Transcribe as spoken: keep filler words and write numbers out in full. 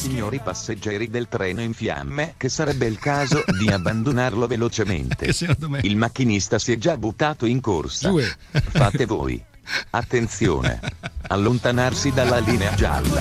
Signori passeggeri del treno in fiamme, che sarebbe il caso di abbandonarlo velocemente. Che secondo me... Il macchinista si è già buttato in corsa. Giù. Fate voi. Attenzione. Allontanarsi dalla linea gialla.